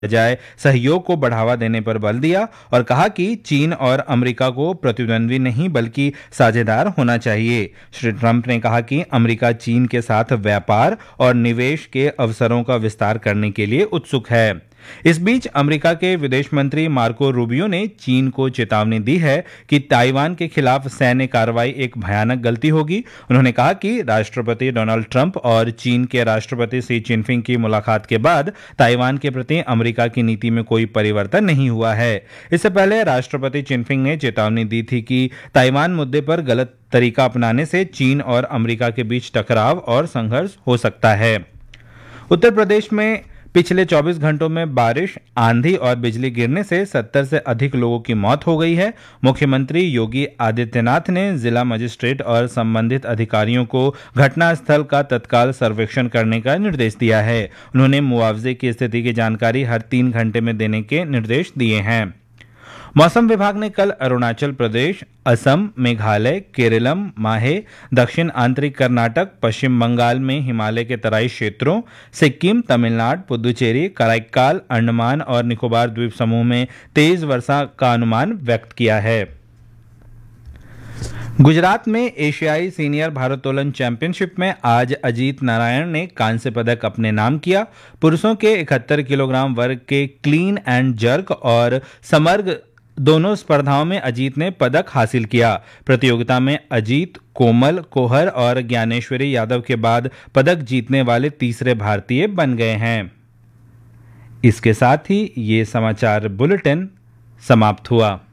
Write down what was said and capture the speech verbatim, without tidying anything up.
बजाय सहयोग को बढ़ावा देने पर बल दिया और कहा कि चीन और अमेरिका को प्रतिद्वंद्वी नहीं बल्कि साझेदार होना चाहिए। श्री ट्रंप ने कहा कि अमेरिका चीन के साथ व्यापार और निवेश के अवसरों का विस्तार करने के लिए उत्सुक है। इस बीच अमेरिका के विदेश मंत्री मार्को रूबियो ने चीन को चेतावनी दी है कि ताइवान के खिलाफ सैन्य कार्रवाई एक भयानक गलती होगी। उन्होंने कहा कि राष्ट्रपति डोनाल्ड ट्रंप और चीन के राष्ट्रपति शी जिनपिंग की मुलाकात के बाद ताइवान के प्रति अमेरिका की नीति में कोई परिवर्तन नहीं हुआ है। इससे पहले राष्ट्रपति जिनपिंग ने चेतावनी दी थी कि ताइवान मुद्दे पर गलत तरीका अपनाने से चीन और अमेरिका के बीच टकराव और संघर्ष हो सकता है। उत्तर प्रदेश में पिछले चौबीस घंटों में बारिश, आंधी और बिजली गिरने से सत्तर से अधिक लोगों की मौत हो गई है। मुख्यमंत्री योगी आदित्यनाथ ने जिला मजिस्ट्रेट और संबंधित अधिकारियों को घटनास्थल का तत्काल सर्वेक्षण करने का निर्देश दिया है। उन्होंने मुआवजे की स्थिति की जानकारी हर तीन घंटे में देने के निर्देश दिए हैं। मौसम विभाग ने कल अरुणाचल प्रदेश, असम, मेघालय, केरलम, माहे, दक्षिण आंतरिक कर्नाटक, पश्चिम बंगाल में हिमालय के तराई क्षेत्रों, सिक्किम, तमिलनाडु, पुदुचेरी, कराईकाल, अंडमान और निकोबार द्वीप समूह में तेज वर्षा का अनुमान व्यक्त किया है। गुजरात में एशियाई सीनियर भारोत्तोलन चैंपियनशिप में आज अजीत नारायण ने कांस्य पदक अपने नाम किया। पुरुषों के इकहत्तर किलोग्राम वर्ग के क्लीन एंड जर्क और समर्ग दोनों स्पर्धाओं में अजीत ने पदक हासिल किया। प्रतियोगिता में अजीत, कोमल, कोहर और ज्ञानेश्वरी यादव के बाद पदक जीतने वाले तीसरे भारतीय बन गए हैं। इसके साथ ही ये समाचार बुलेटिन समाप्त हुआ।